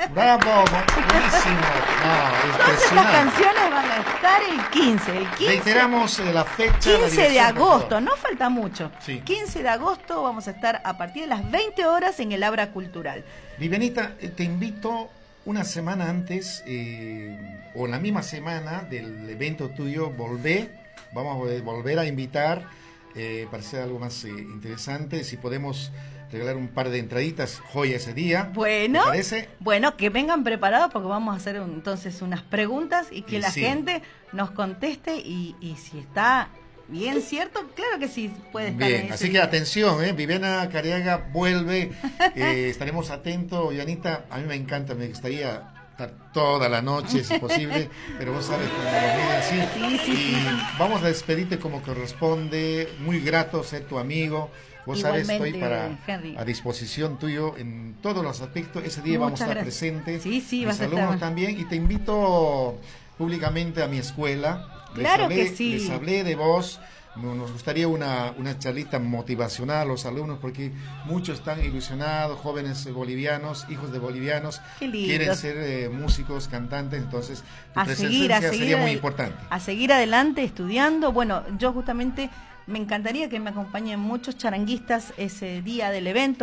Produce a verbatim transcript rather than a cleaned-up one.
Bravo, buenísimo. No, Todas estas canciones van a estar el quince. El quince Reiteramos eh, la fecha. quince la de agosto, no falta mucho. Sí. quince de agosto vamos a estar a partir de las veinte horas en el Abra Cultural. Vivianita, eh, te invito una semana antes eh, o la misma semana del evento tuyo, volvé, vamos a volver a invitar eh, para hacer algo más eh, interesante, si podemos regalar un par de entraditas, joya ese día. Bueno, ¿te parece? Bueno, que vengan preparados porque vamos a hacer un, entonces unas preguntas y que Y la sí. gente nos conteste y, y si está bien cierto, claro que sí puede estar. Bien, en ese así que día. atención, ¿eh? Viviana Careaga vuelve, eh, estaremos atentos. Yanita, a mí me encanta, me gustaría estar toda la noche si es posible, pero vos sabes cómo lo viven así. Sí, sí, y sí. vamos a despedirte como corresponde, muy grato ser tu amigo. Vos sabes, estoy para Henry. a disposición tuyo en todos los aspectos. Ese día Muchas vamos a estar gracias. presentes. Sí, sí, mis vas a alumnos estar. también, y te invito públicamente a mi escuela. Les Claro hablé, que sí. Les hablé de vos. Nos gustaría una, una charlita motivacional a los alumnos, porque muchos están ilusionados, jóvenes bolivianos, hijos de bolivianos, Qué lindo. quieren ser eh, músicos, cantantes, entonces tu A seguir, a presencia seguir, sería muy adel- importante. a seguir adelante estudiando. Bueno, yo justamente me encantaría que me acompañen muchos charanguistas ese día del evento.